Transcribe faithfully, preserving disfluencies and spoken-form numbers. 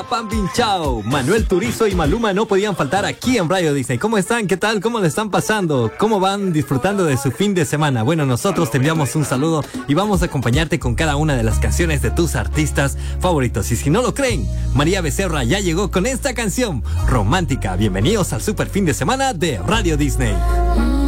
Pan Bin Chao, Manuel Turizo y Maluma no podían faltar aquí en Radio Disney. ¿Cómo están? ¿Qué tal? ¿Cómo le están pasando? ¿Cómo van disfrutando de su fin de semana? Bueno, nosotros te enviamos un saludo y vamos a acompañarte con cada una de las canciones de tus artistas favoritos. Y si no lo creen, María Becerra ya llegó con esta canción romántica. Bienvenidos al super fin de semana de Radio Disney.